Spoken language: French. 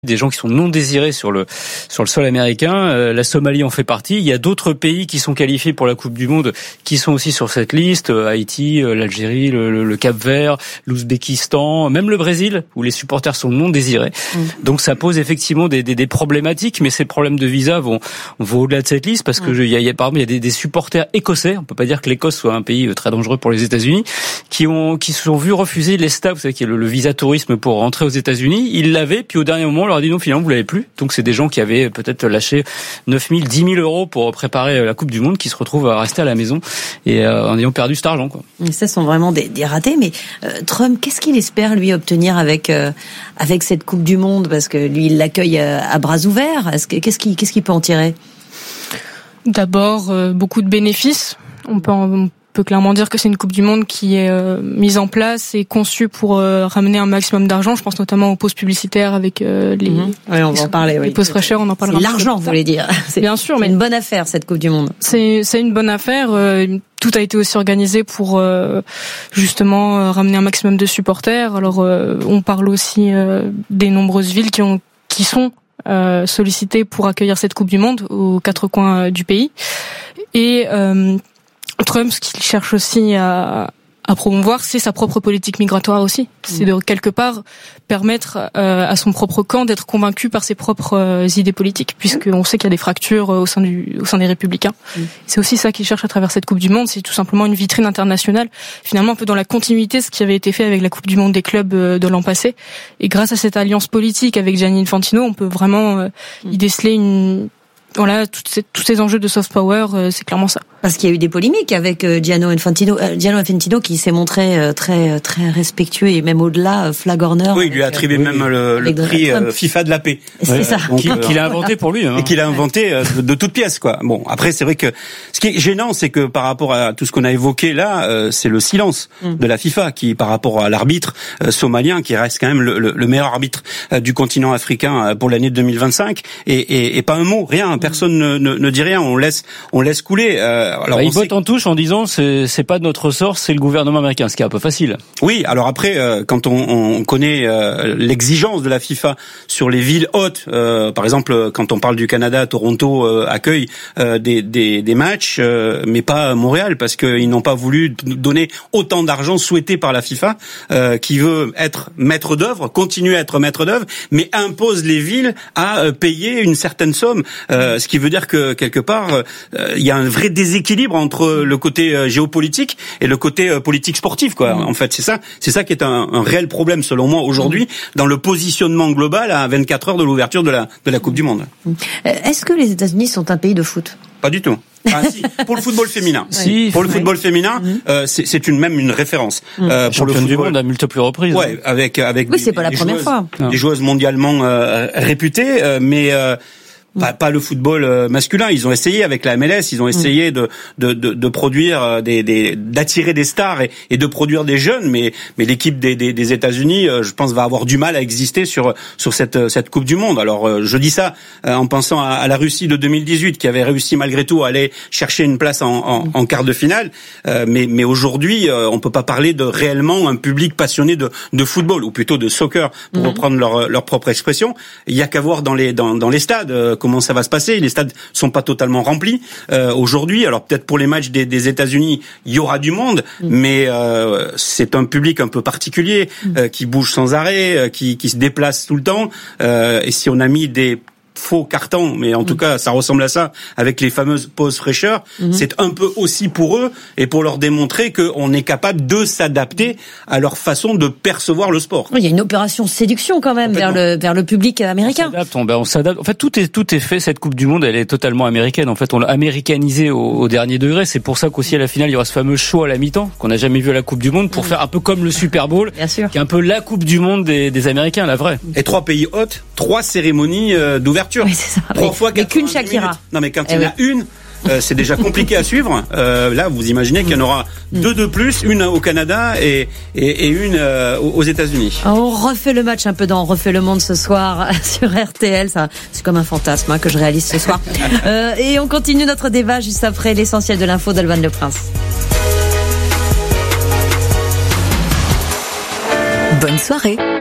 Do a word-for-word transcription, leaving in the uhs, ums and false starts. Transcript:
des gens qui sont non désirés sur le sur le sol américain. Euh, la Somalie en fait partie. Il y a d'autres pays qui sont qualifiés pour la Coupe du Monde qui sont aussi sur cette liste. Euh, Haïti, euh, l'Algérie, le, le, le Cap-Vert, l'Ouzbékistan, même le Brésil, où les supporters sont non désirés. Mmh. Donc ça pose effectivement des, des, des problématiques, mais ces problèmes de visa vont, vont au-delà de cette liste parce que mmh. je, il y a, il y a par exemple il y a des, des supporters écossais. On peut pas dire que l'Écosse soit un pays très dangereux pour les États-Unis, qui ont qui se sont vus refuser l'ESTA, vous savez, qui est le, le visa tourisme pour rentrer aux États-Unis. Ils l'avaient, puis au dernier moment, on leur a dit non, finalement, vous l'avez plus. Donc, c'est des gens qui avaient peut-être lâché neuf mille, dix mille euros pour préparer la Coupe du Monde, qui se retrouvent à rester à la maison et euh, en ayant perdu cet argent, quoi. Et ça sont vraiment des, des ratés. Mais euh, Trump, qu'est-ce qu'il espère, lui, obtenir avec euh, avec cette Coupe du Monde? Parce que lui, il l'accueille à, à bras ouverts. Est-ce que, qu'est-ce qu'il, qu'est-ce qu'il peut en tirer? D'abord, euh, beaucoup de bénéfices. On peut en... On peut clairement dire que c'est une Coupe du Monde qui est euh, mise en place et conçue pour euh, ramener un maximum d'argent. Je pense notamment aux pauses publicitaires avec euh, les, mmh. oui, on va en parler, oui. les pauses fraîcheurs. On en parlera. C'est l'argent, vous voulez dire. C'est, Bien sûr, c'est mais une bonne affaire, cette Coupe du Monde. C'est, c'est une bonne affaire. Euh, tout a été aussi organisé pour euh, justement euh, ramener un maximum de supporters. Alors, euh, on parle aussi euh, des nombreuses villes qui ont, qui sont euh, sollicitées pour accueillir cette Coupe du Monde aux quatre coins du pays. Et euh, Trump, ce qu'il cherche aussi à, à promouvoir, c'est sa propre politique migratoire aussi. C'est de quelque part permettre euh, à son propre camp d'être convaincu par ses propres euh, idées politiques, puisqu'on sait qu'il y a des fractures au sein du, au sein des Républicains. Mm. C'est aussi ça qu'il cherche à travers cette Coupe du Monde, c'est tout simplement une vitrine internationale, finalement un peu dans la continuité de ce qui avait été fait avec la Coupe du Monde des clubs euh, de l'an passé. Et grâce à cette alliance politique avec Gianni Infantino, on peut vraiment euh, y déceler une Voilà, toutes ces, tous ces enjeux de soft power, euh, c'est clairement ça. Parce qu'il y a eu des polémiques avec euh, Gianni Infantino, euh, Gianni Infantino qui s'est montré euh, très très respectueux et même au-delà euh, flag honor. Oui, il lui a attribué euh, même le, le prix euh, FIFA de la paix. C'est ouais, ça. Qu'il, qu'il a inventé pour lui. Hein. Et qu'il a inventé euh, de, de toutes pièces, quoi. Bon, après, c'est vrai que ce qui est gênant, c'est que par rapport à tout ce qu'on a évoqué là, euh, c'est le silence mm. de la FIFA qui, par rapport à l'arbitre euh, somalien, qui reste quand même le, le, le meilleur arbitre euh, du continent africain euh, pour l'année deux mille vingt-cinq, et, et, et pas un mot, rien. Personne ne, ne, ne dit rien, on laisse, on laisse couler. Euh, alors bah, il botte en touche en disant c'est, c'est pas de notre ressort, c'est le gouvernement américain, ce qui est un peu facile. Oui, alors après, euh, quand on, on connaît euh, l'exigence de la FIFA sur les villes hautes, euh, par exemple, quand on parle du Canada, Toronto euh, accueille euh, des, des, des matchs, euh, mais pas Montréal, parce qu'ils n'ont pas voulu donner autant d'argent souhaité par la FIFA, euh, qui veut être maître d'œuvre, continuer à être maître d'œuvre, mais impose les villes à euh, payer une certaine somme, euh, ce qui veut dire que quelque part il euh, y a un vrai déséquilibre entre le côté euh, géopolitique et le côté euh, politique sportif, quoi. En fait, c'est ça, c'est ça qui est un, un réel problème selon moi aujourd'hui dans le positionnement global à vingt-quatre heures de l'ouverture de la de la Coupe du Monde. Est-ce que les États-Unis sont un pays de foot? Pas du tout. Ah, si, pour le football féminin. Si, pour le oui. football féminin, euh, c'est, c'est une même une référence. Euh, pour le football du monde à multiples reprises. Ouais, avec avec. Oui, des, c'est pas la première joueuses, fois. Des joueuses mondialement euh, réputées, euh, mais. Euh, Pas, pas le football masculin. Ils ont essayé avec la M L S. Ils ont essayé de de de, de produire des, des d'attirer des stars et, et de produire des jeunes. Mais mais l'équipe des des, des États-Unis, je pense, va avoir du mal à exister sur sur cette cette Coupe du Monde. Alors je dis ça en pensant à, à la Russie de deux mille dix-huit qui avait réussi malgré tout à aller chercher une place en en, en quart de finale. Euh, mais mais aujourd'hui, on peut pas parler de réellement un public passionné de de football ou plutôt de soccer pour mmh. reprendre leur leur propre expression. Il y a qu'à voir dans les dans dans les stades. Comment ça va se passer? Les stades sont pas totalement remplis euh, aujourd'hui. Alors peut-être pour les matchs des, des États-Unis, il y aura du monde, mmh. mais euh, c'est un public un peu particulier euh, qui bouge sans arrêt, euh, qui, qui se déplace tout le temps. Euh, et si on a mis des faux cartons, mais en tout mmh. cas ça ressemble à ça avec les fameuses pauses fraîcheurs, mmh. c'est un peu aussi pour eux et pour leur démontrer qu'on est capable de s'adapter à leur façon de percevoir le sport. Il y a une opération séduction quand même vers le vers le public américain. On s'adapte, on, ben on s'adapte. En fait, tout est tout est fait. Cette Coupe du Monde, elle est totalement américaine. En fait, on l'a américanisée au, au dernier degré. C'est pour ça qu'aussi à la finale, il y aura ce fameux show à la mi-temps qu'on n'a jamais vu à la Coupe du Monde pour mmh. faire un peu comme le Super Bowl, Bien sûr. qui est un peu la Coupe du Monde des, des Américains, la vraie. Et trois pays hôtes, trois cérémonies euh, d'ouverture. Oui, c'est ça. Trois mais, fois mais qu'une Shakira. Minutes. Non, mais quand eh il y en oui. a une, euh, c'est déjà compliqué à suivre. Euh, là, vous imaginez qu'il y en aura mm. deux de plus, une au Canada et, et, et une euh, aux États-Unis. On refait le match un peu dans On refait le monde ce soir sur R T L. Ça, c'est comme un fantasme hein, que je réalise ce soir. euh, et on continue notre débat juste après l'essentiel de l'info d'Alban Le Prince. Bonne soirée.